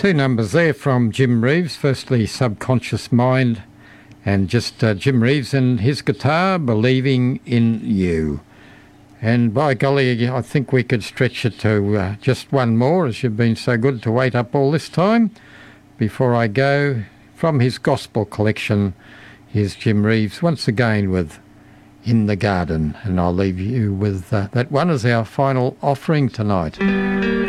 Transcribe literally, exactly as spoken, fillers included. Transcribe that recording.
Two numbers there from Jim Reeves. Firstly, Subconscious Mind, and just uh, Jim Reeves and his guitar, Believing in You. And by golly, I think we could stretch it to uh, just one more, as you've been so good to wait up all this time. Before I go, from his gospel collection, here's Jim Reeves once again with In the Garden. And I'll leave you with uh, that one as our final offering tonight.